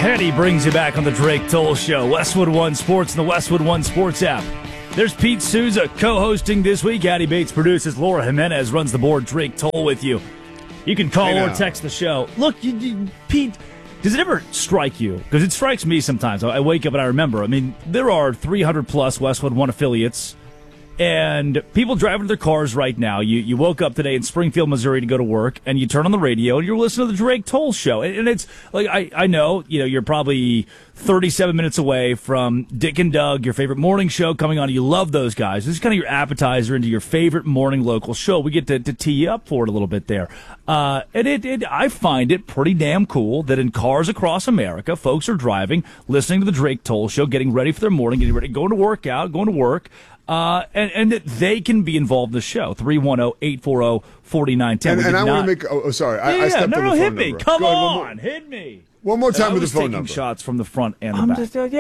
Petty brings you back on the Drake Toll Show. Westwood One Sports and the Westwood One Sports app. There's Pete Souza co-hosting this week. Addie Bates produces. Laura Jimenez runs the board. Drake Toll with you. You can call or text the show. Look, Pete, does it ever strike you? Because it strikes me sometimes. I wake up and I remember. I mean, there are 300-plus Westwood One affiliates. And people driving their cars right now. You woke up today in Springfield, Missouri to go to work, and you turn on the radio, and you're listening to the Drake Toll Show. And it's like, I know, you're probably 37 minutes away from Dick and Doug, your favorite morning show coming on. You love those guys. This is kind of your appetizer into your favorite morning local show. We get to tee you up for it a little bit there. And I find it pretty damn cool that in cars across America, folks are driving, listening to the Drake Toll Show, getting ready for their morning, getting ready, going to work out, going to work. And that they can be involved in the show. 310-840-4910. And I want to make... Oh, sorry. I stepped on the phone hit me. number. Come on. Hit me. One more time with the phone number. Shots from the front and the back.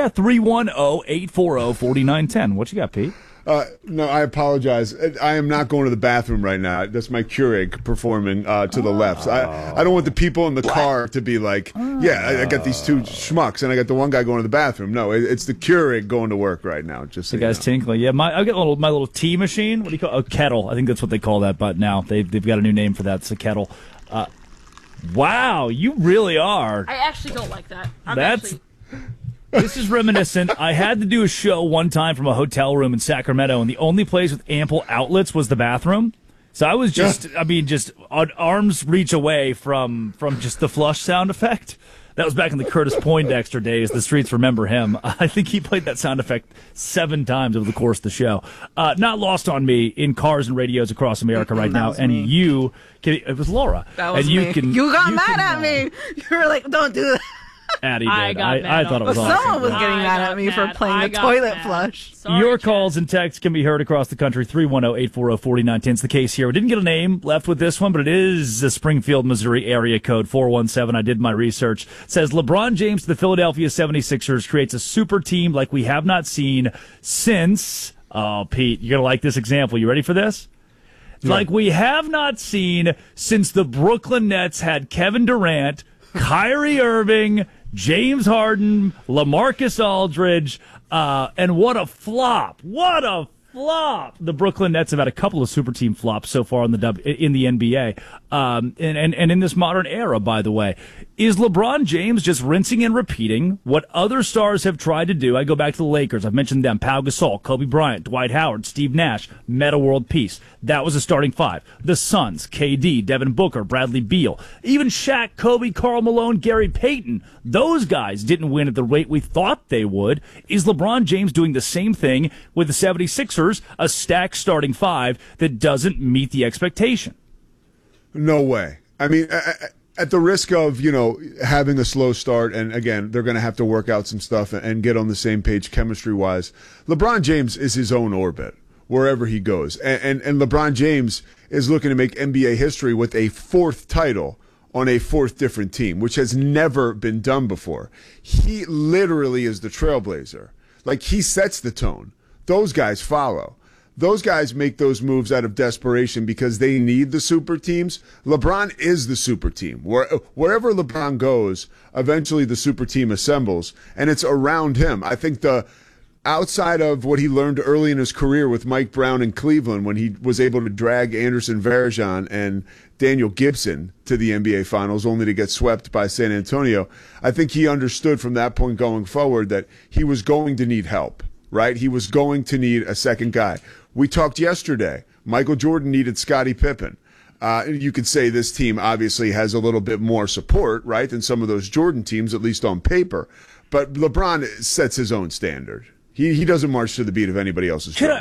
310-840-4910. What you got, Pete? No, I apologize. I am not going to the bathroom right now. That's my Keurig performing to the left. I don't want the people in the car to be like, I got these two schmucks, and I got the one guy going to the bathroom. No, it's the Keurig going to work right now. Just so the guy's tinkling. Yeah, I got my little tea machine. What do you call it? A kettle. I think that's what they call that. But now they've got a new name for that. It's a kettle. Wow, you really are. I actually don't like that. This is reminiscent. I had to do a show one time from a hotel room in Sacramento, and the only place with ample outlets was the bathroom. So I was just on arm's reach away from just the flush sound effect. That was back in the Curtis Poindexter days. The streets remember him. I think he played that sound effect 7 times over the course of the show. Not lost on me in cars and radios across America right now. And it was Laura. That was and me. You got mad at me. You were like, don't do that. Addie did. I thought it was awesome. Someone was getting mad at me for playing the toilet flush. Sorry, Your calls and texts can be heard across the country. 310-840-4910 is the case here. We didn't get a name left with this one, but it is the Springfield, Missouri area code 417. I did my research. It says LeBron James to the Philadelphia 76ers creates a super team like we have not seen since. Oh, Pete, you're going to like this example. You ready for this? Yeah. Like we have not seen since the Brooklyn Nets had Kevin Durant, Kyrie Irving, James Harden, LaMarcus Aldridge, and what a flop. What a flop. The Brooklyn Nets have had a couple of super team flops so far in the NBA. And in this modern era, by the way. Is LeBron James just rinsing and repeating what other stars have tried to do? I go back to the Lakers. I've mentioned them. Pau Gasol, Kobe Bryant, Dwight Howard, Steve Nash, Metta World Peace. That was a starting 5. The Suns, KD, Devin Booker, Bradley Beal. Even Shaq, Kobe, Karl Malone, Gary Payton. Those guys didn't win at the rate we thought they would. Is LeBron James doing the same thing with the 76ers, a stacked starting 5 that doesn't meet the expectation? No way. I mean, at the risk of, having a slow start, and again, they're going to have to work out some stuff and get on the same page chemistry-wise, LeBron James is his own orbit wherever he goes. And LeBron James is looking to make NBA history with a 4th title on a 4th different team, which has never been done before. He literally is the trailblazer. Like, he sets the tone. Those guys follow. Those guys make those moves out of desperation because they need the super teams. LeBron is the super team. Wherever LeBron goes, eventually the super team assembles, and it's around him. I think outside of what he learned early in his career with Mike Brown in Cleveland, when he was able to drag Anderson Varejão and Daniel Gibson to the NBA Finals only to get swept by San Antonio, I think he understood from that point going forward that he was going to need help, right? He was going to need a second guy. We talked yesterday. Michael Jordan needed Scottie Pippen. You could say this team obviously has a little bit more support, right, than some of those Jordan teams, at least on paper. But LeBron sets his own standard. He doesn't march to the beat of anybody else's drum.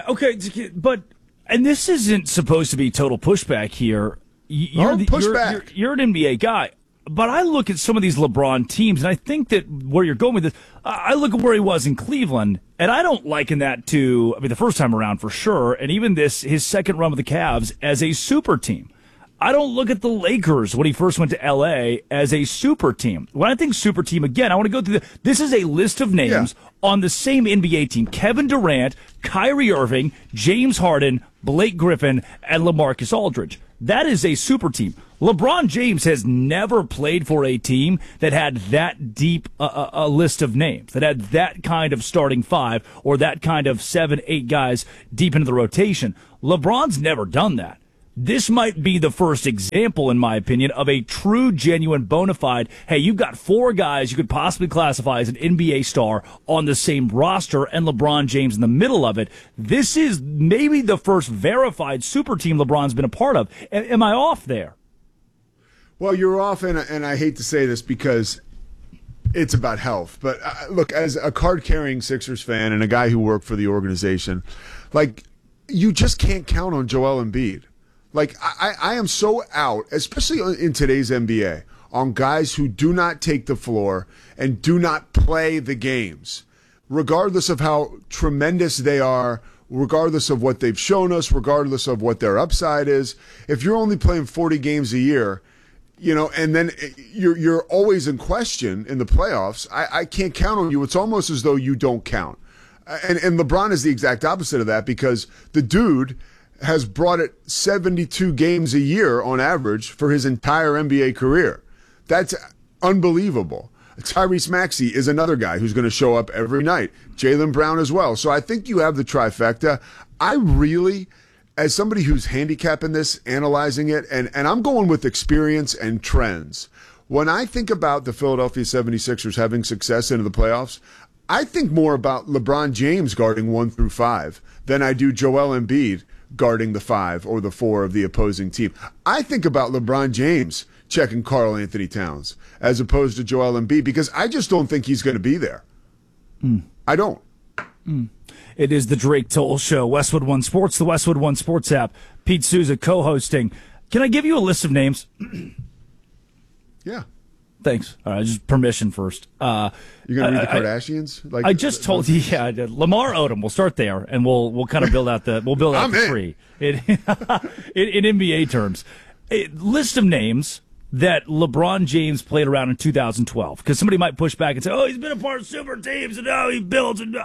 And this isn't supposed to be total pushback here. You're an NBA guy. But I look at some of these LeBron teams, and I think that where you're going with this, I look at where he was in Cleveland, and I don't liken that to, the first time around for sure, and even his second run with the Cavs as a super team. I don't look at the Lakers when he first went to L.A. as a super team. When I think super team, again, I want to go through this is a list of names on the same NBA team. Kevin Durant, Kyrie Irving, James Harden, Blake Griffin, and LaMarcus Aldridge. That is a super team. LeBron James has never played for a team that had that deep a list of names, that had that kind of starting five or that kind of 7, 8 guys deep into the rotation. LeBron's never done that. This might be the first example, in my opinion, of a true, genuine, bona fide, hey, you've got 4 guys you could possibly classify as an NBA star on the same roster and LeBron James in the middle of it. This is maybe the first verified super team LeBron's been a part of. Am I off there? Well, you're off, and I hate to say this because it's about health. But look, as a card-carrying Sixers fan and a guy who worked for the organization, like, you just can't count on Joel Embiid. Like, I am so out, especially in today's NBA, on guys who do not take the floor and do not play the games, regardless of how tremendous they are, regardless of what they've shown us, regardless of what their upside is. If you're only playing 40 games a year, you know, and then you're always in question in the playoffs, I can't count on you. It's almost as though you don't count. And LeBron is the exact opposite of that because the dude has brought it 72 games a year on average for his entire NBA career. That's unbelievable. Tyrese Maxey is another guy who's going to show up every night. Jaylen Brown as well. So I think you have the trifecta. I really, as somebody who's handicapping this, analyzing it, and I'm going with experience and trends. When I think about the Philadelphia 76ers having success into the playoffs, I think more about LeBron James guarding 1 through 5 than I do Joel Embiid guarding the 5 or the 4 of the opposing team. I think about LeBron James checking Karl Anthony Towns as opposed to Joel Embiid because I just don't think he's going to be there. I don't. It is the Drake Toll Show, Westwood One Sports, the Westwood One Sports app. Pete Souza co-hosting. Can I give you a list of names? Yeah. Thanks. All right, just permission first. You're going to read the Kardashians? I just told you, yeah, Lamar Odom. We'll start there, and we'll kind of build out the tree in NBA terms. A list of names that LeBron James played around in 2012, because somebody might push back and say, "Oh, he's been a part of super teams, and now he builds." And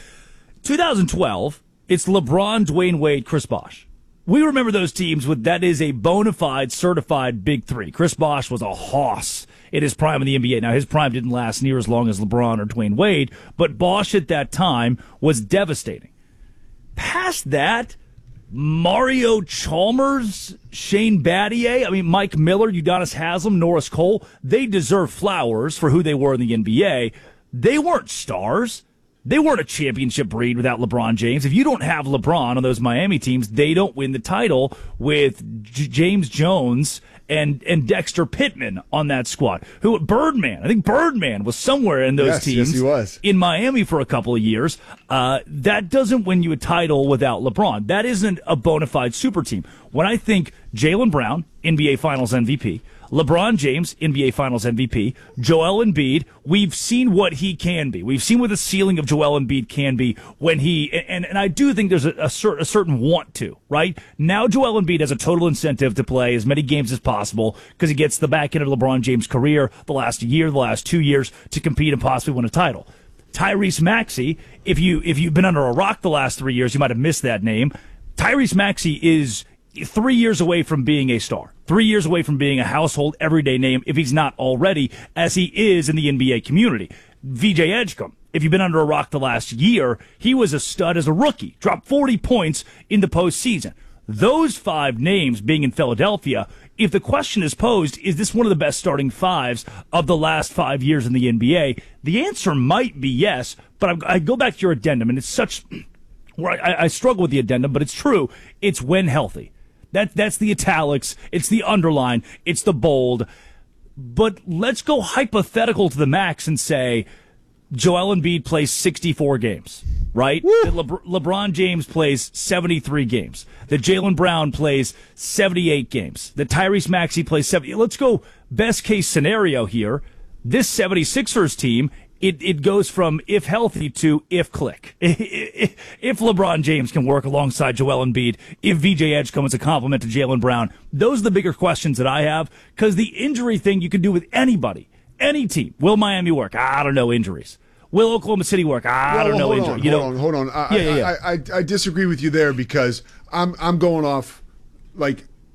2012, it's LeBron, Dwayne Wade, Chris Bosh. We remember those teams with that is a bona fide, certified big three. Chris Bosh was a hoss in his prime in the NBA. Now, his prime didn't last near as long as LeBron or Dwayne Wade, but Bosh at that time was devastating. Past that, Mario Chalmers, Shane Battier, Mike Miller, Udonis Haslem, Norris Cole, they deserve flowers for who they were in the NBA. They weren't stars. They weren't a championship breed without LeBron James. If you don't have LeBron on those Miami teams, they don't win the title with James Jones and Dexter Pittman on that squad. I think Birdman was somewhere in those teams. Yes, he was. In Miami for a couple of years. That doesn't win you a title without LeBron. That isn't a bona fide super team. When I think Jaylen Brown, NBA Finals MVP, LeBron James, NBA Finals MVP, Joel Embiid, we've seen what he can be. We've seen what the ceiling of Joel Embiid can be when he, and I do think there's a certain want to, right? Now Joel Embiid has a total incentive to play as many games as possible because he gets the back end of LeBron James' career the last year, the last 2 years to compete and possibly win a title. Tyrese Maxey, if you've been under a rock the last 3 years, you might have missed that name. Tyrese Maxey is 3 years away from being a star. 3 years away from being a household everyday name if he's not already, as he is in the NBA community. VJ Edgecombe, if you've been under a rock the last year, he was a stud as a rookie, dropped 40 points in the postseason. Those 5 names being in Philadelphia, if the question is posed, is this one of the best starting 5s of the last 5 years in the NBA? The answer might be yes, but I go back to your addendum, and it's such, where I struggle with the addendum, but it's true. It's when healthy. That's the italics. It's the underline. It's the bold. But let's go hypothetical to the max and say Joel Embiid plays 64 games, right? That LeBron James plays 73 games. That Jaylen Brown plays 78 games. That Tyrese Maxey plays 70. Let's go best case scenario here. This 76ers team, it goes from if healthy to if click. If LeBron James can work alongside Joel Embiid, if VJ Edgecombe is a compliment to Jaylen Brown, those are the bigger questions that I have, because the injury thing you can do with anybody, any team. Will Miami work? I don't know, injuries. Will Oklahoma City work? I don't know, injuries. Hold on. I disagree with you there because I'm going off like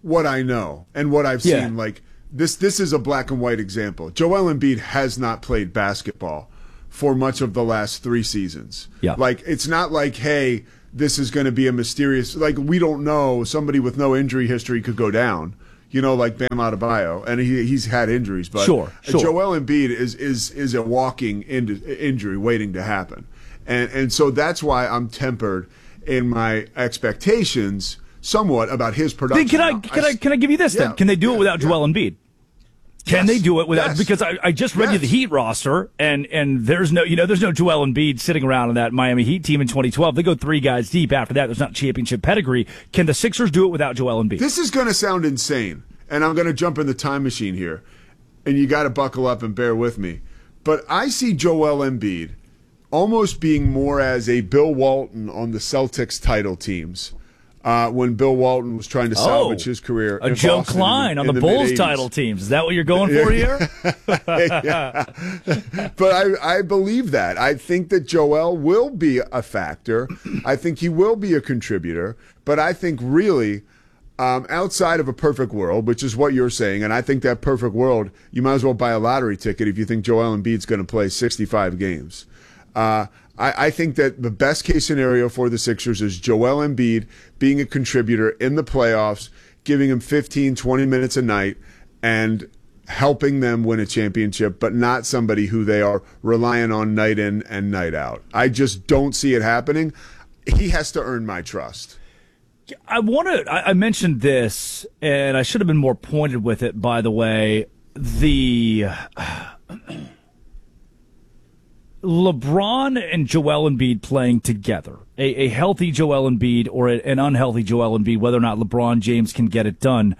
what I know and what I've Yeah. seen. Like this is a black and white example. Joel Embiid has not played basketball for much of the last 3 seasons. Yeah. Like, it's not like, hey, this is going to be a mysterious, like, we don't know, somebody with no injury history could go down, like Bam Adebayo, and he's had injuries, but Sure. Joel Embiid is a walking injury waiting to happen. And so that's why I'm tempered in my expectations somewhat about his production. Then can I give you this then? Can they do it without Joel Embiid? Can they do it without? Yes. Because I just read you the Heat roster, and there's no Joel Embiid sitting around in that Miami Heat team in 2012. They go 3 guys deep after that. There's not championship pedigree. Can the Sixers do it without Joel Embiid? This is going to sound insane, and I'm going to jump in the time machine here, and you got to buckle up and bear with me. But I see Joel Embiid almost being more as a Bill Walton on the Celtics title teams. When Bill Walton was trying to salvage his career. A Joe Boston Klein on the Bulls mid-80s. title teams. Is that what you're going for here? Yeah. But I believe that. I think that Joel will be a factor. I think he will be a contributor. But I think really, outside of a perfect world, which is what you're saying, and I think that perfect world, you might as well buy a lottery ticket if you think Joel Embiid's going to play 65 games. I think that the best case scenario for the Sixers is Joel Embiid being a contributor in the playoffs, giving him 15, 20 minutes a night, and helping them win a championship, but not somebody who they are relying on night in and night out. I just don't see it happening. He has to earn my trust. I mentioned this, and I should have been more pointed with it, by the way. The LeBron and Joel Embiid playing together, a healthy Joel Embiid or an unhealthy Joel Embiid, whether or not LeBron James can get it done.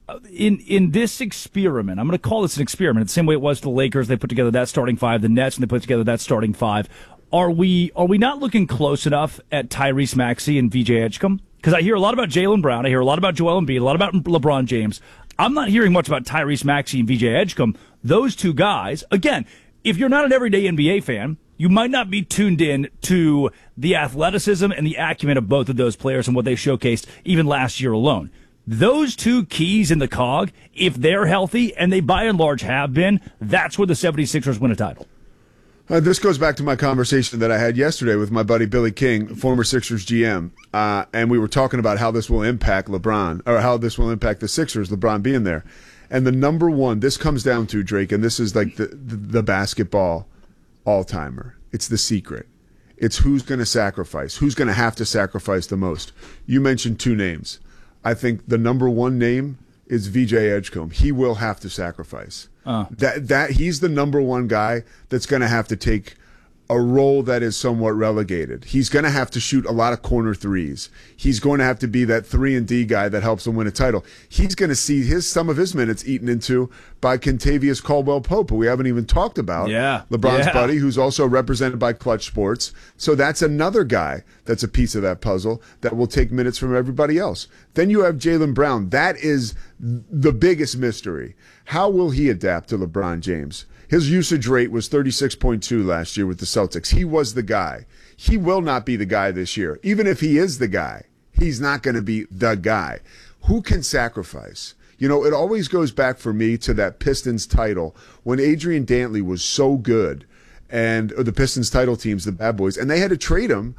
In this experiment, I'm going to call this an experiment, the same way it was the Lakers. They put together that starting 5, the Nets, and they put together that starting 5. Are we not looking close enough at Tyrese Maxey and VJ Edgecombe? Because I hear a lot about Jaylen Brown, I hear a lot about Joel Embiid, a lot about LeBron James. I'm not hearing much about Tyrese Maxey and VJ Edgecombe. Those 2 guys, again, if you're not an everyday NBA fan, you might not be tuned in to the athleticism and the acumen of both of those players and what they showcased even last year alone. Those 2 keys in the cog, if they're healthy, and they by and large have been, that's where the 76ers win a title. This goes back to my conversation that I had yesterday with my buddy Billy King, former Sixers GM, and we were talking about how this will impact LeBron, or how this will impact the Sixers, LeBron being there. And the number one, this comes down to, Drake, and this is like the basketball all-timer. It's the secret. It's who's going to sacrifice, who's going to have to sacrifice the most. You mentioned 2 names. I think the number 1 name is VJ Edgecombe. He will have to sacrifice. That he's the number 1 guy that's going to have to take a role that is somewhat relegated. He's going to have to shoot a lot of corner threes. He's going to have to be that 3-and-D guy that helps him win a title. He's going to see some of his minutes eaten into by Kentavious Caldwell-Pope, who we haven't even talked about. Yeah. LeBron's buddy, who's also represented by Clutch Sports. So that's another guy that's a piece of that puzzle that will take minutes from everybody else. Then you have Jaylen Brown. That is the biggest mystery. How will he adapt to LeBron James? His usage rate was 36.2 last year with the Celtics. He was the guy. He will not be the guy this year. Even if he is the guy, he's not going to be the guy. Who can sacrifice? It always goes back for me to that Pistons title when Adrian Dantley was so good, and the Pistons title teams, the bad boys, and they had to trade him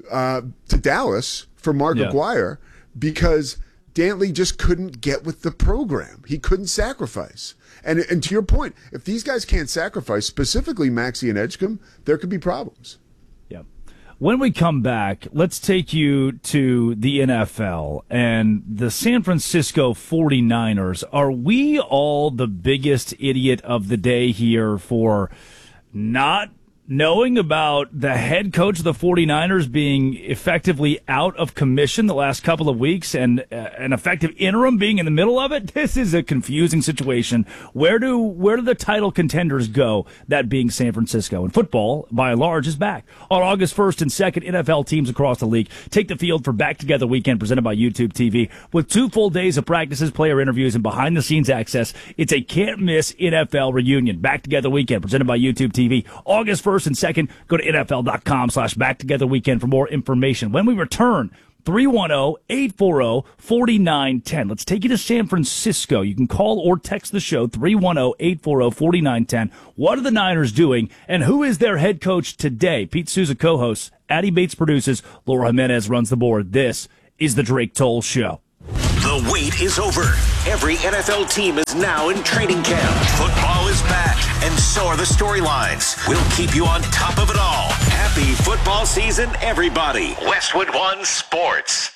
to Dallas for Mark Aguirre because Dantley just couldn't get with the program. He couldn't sacrifice. And to your point, if these guys can't sacrifice, specifically Maxey and Edgecombe, there could be problems. Yeah. When we come back, let's take you to the NFL and the San Francisco 49ers. Are we all the biggest idiot of the day here for not knowing about the head coach of the 49ers being effectively out of commission the last couple of weeks and an effective interim being in the middle of it? This is a confusing situation. Where do the title contenders go, that being San Francisco? And football, by and large, is back. On August 1st and 2nd, NFL teams across the league take the field for Back Together Weekend presented by YouTube TV. With 2 full days of practices, player interviews, and behind-the-scenes access, it's a can't-miss NFL reunion. Back Together Weekend presented by YouTube TV. August 1st and 2nd, go to NFL.com/BackTogetherWeekend for more information. When we return, 310-840-4910. Let's take you to San Francisco. You can call or text the show, 310-840-4910. What are the Niners doing, and who is their head coach today? Pete Souza co-hosts, Addie Bates produces, Laura Jimenez runs the board. This is the Drake Toll Show. The wait is over. Every NFL team is now in training camp. Football is back, and so are the storylines. We'll keep you on top of it all. Happy football season, everybody. Westwood One Sports.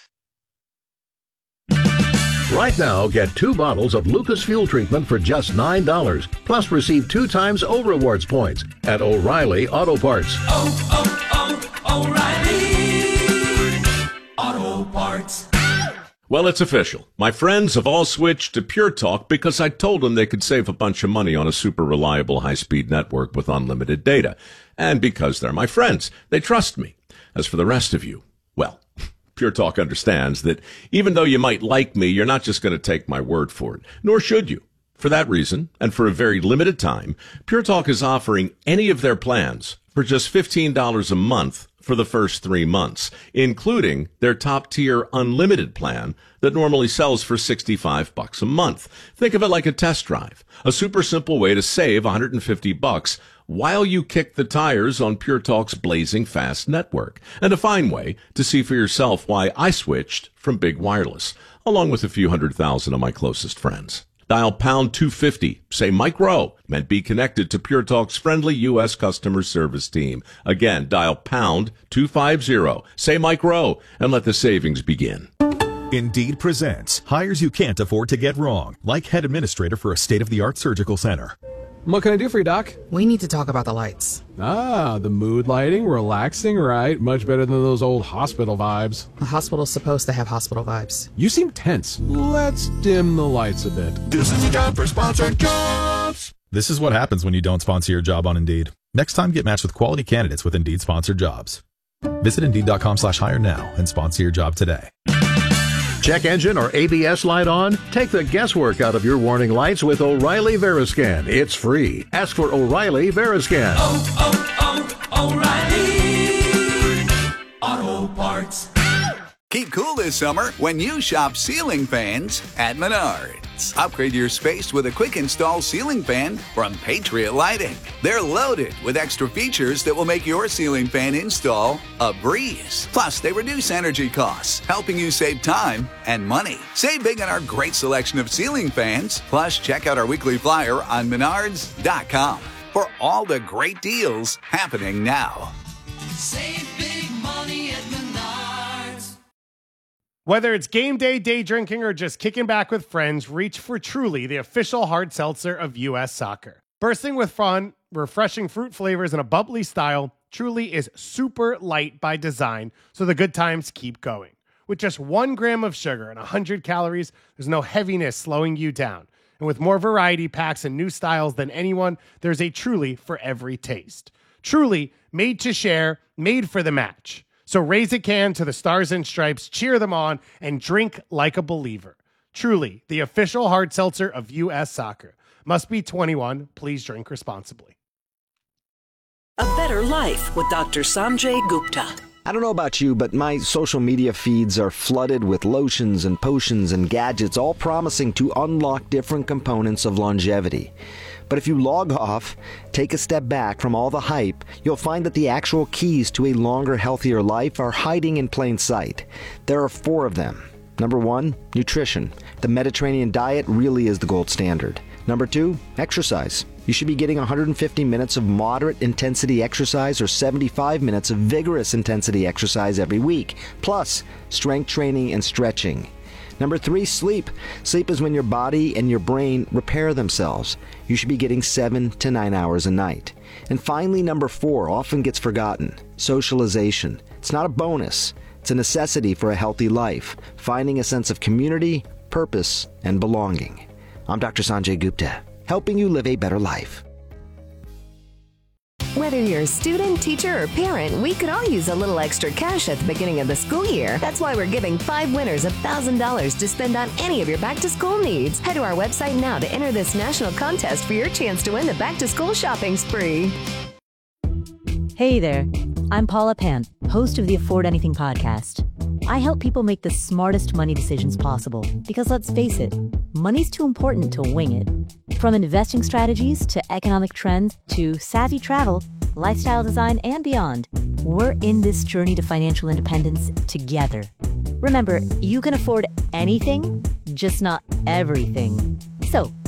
Right now, get 2 bottles of Lucas Fuel Treatment for just $9. Plus, receive 2 times O-Rewards points at O'Reilly Auto Parts. O'Reilly Auto Parts. Well, it's official. My friends have all switched to Pure Talk because I told them they could save a bunch of money on a super reliable high-speed network with unlimited data. And because they're my friends, they trust me. As for the rest of you, well, Pure Talk understands that even though you might like me, you're not just going to take my word for it, nor should you. For that reason, and for a very limited time, Pure Talk is offering any of their plans for just $15 a month for the first 3 months, including their top-tier unlimited plan that normally sells for $65 a month. Think of it like a test drive, a super simple way to save $150 while you kick the tires on Pure Talk's blazing fast network, and a fine way to see for yourself why I switched from Big Wireless, along with a few 100,000 of my closest friends. Dial pound 250, say Mike Rowe, and be connected to Pure Talk's friendly U.S. customer service team. Again, dial pound 250, say Mike Rowe, and let the savings begin. Indeed presents hires you can't afford to get wrong, like head administrator for a state-of-the-art surgical center. What can I do for you, Doc? We need to talk about the lights. Ah, the mood lighting, relaxing, right? Much better than those old hospital vibes. The hospital's supposed to have hospital vibes. You seem tense. Let's dim the lights a bit. This is your time for sponsored jobs. This is what happens when you don't sponsor your job on Indeed. Next time, get matched with quality candidates with Indeed sponsored jobs. Visit Indeed.com/hire now and sponsor your job today. Check engine or ABS light on? Take the guesswork out of your warning lights with O'Reilly Veriscan. It's free. Ask for O'Reilly Veriscan. O'Reilly Auto Parts. Keep cool this summer when you shop ceiling fans at Menards. Upgrade your space with a quick install ceiling fan from Patriot Lighting. They're loaded with extra features that will make your ceiling fan install a breeze. Plus, they reduce energy costs, helping you save time and money. Save big on our great selection of ceiling fans. Plus, check out our weekly flyer on Menards.com for all the great deals happening now. Save big money at Menards. Whether it's game day, day drinking, or just kicking back with friends, reach for Truly, the official hard seltzer of U.S. Soccer. Bursting with fun, refreshing fruit flavors, and a bubbly style, Truly is super light by design, so the good times keep going. With just 1 gram of sugar and 100 calories, there's no heaviness slowing you down. And with more variety packs and new styles than anyone, there's a Truly for every taste. Truly, made to share, made for the match. So raise a can to the Stars and Stripes, cheer them on, and drink like a believer. Truly, the official hard seltzer of U.S. Soccer. Must be 21. Please drink responsibly. A better life with Dr. Sanjay Gupta. I don't know about you, but my social media feeds are flooded with lotions and potions and gadgets, all promising to unlock different components of longevity. But if you log off, take a step back from all the hype, you'll find that the actual keys to a longer, healthier life are hiding in plain sight. There are 4 of them. Number 1, nutrition. The Mediterranean diet really is the gold standard. Number 2, exercise. You should be getting 150 minutes of moderate intensity exercise or 75 minutes of vigorous intensity exercise every week, plus strength training and stretching. Number 3, sleep. Sleep is when your body and your brain repair themselves. You should be getting 7 to 9 hours a night. And finally, number 4 often gets forgotten. Socialization. It's not a bonus. It's a necessity for a healthy life. Finding a sense of community, purpose, and belonging. I'm Dr. Sanjay Gupta, helping you live a better life. Whether you're a student, teacher, or parent, we could all use a little extra cash at the beginning of the school year. That's why we're giving 5 winners $1,000 to spend on any of your back-to-school needs. Head to our website now to enter this national contest for your chance to win the back-to-school shopping spree. Hey there, I'm Paula Pant, host of the Afford Anything podcast. I help people make the smartest money decisions possible because let's face it, money's too important to wing it. From investing strategies to economic trends to savvy travel, lifestyle design, and beyond, we're in this journey to financial independence together. Remember, you can afford anything, just not everything. So,